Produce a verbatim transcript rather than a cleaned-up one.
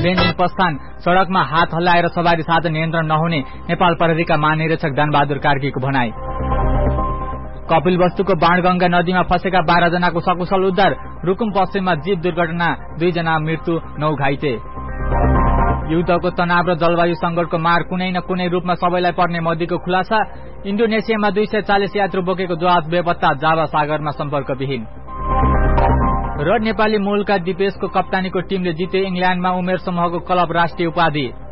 बेन्जिङ प्रस्थान सड़कमा हात हल्लाएर सवारी साधन नियन्त्रण नहुने नेपाल प्रहरीका महानिरीक्षक दानबहादुर कार्कीको भनाई। कपिलवस्तुको बाणगंगा नदीमा फँसेका बाह्र जनाको सकुशल उद्धार। रुकुम पश्चिममा जीप दुर्घटना दुई जना मृत्यु नौ घाइते। युद्धको तनाव र जलवायु संकटको मार कुनै न कुनै रूपमा सबैलाई पर्ने मोदीको खुलासा। इन्डोनेसियामा दुई सय चालिस यात्रु बोकेको जहाज बेपत्ता, जावा सागरमा सम्पर्कविहीन। र नेपाली मूलका दिपेशको कप्तानीको टिमले जिते इंग्ल्याण्डमा उमेर समूहको क्लब राष्ट्रिय उपाधि।